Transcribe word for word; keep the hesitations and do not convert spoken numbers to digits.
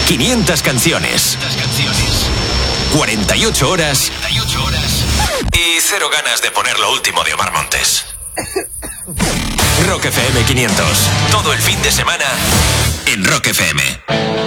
quinientas canciones. cuarenta y ocho horas. Y cero ganas de poner lo último de Omar Montes. Rock F M quinientos. Todo el fin de semana en Rock F M.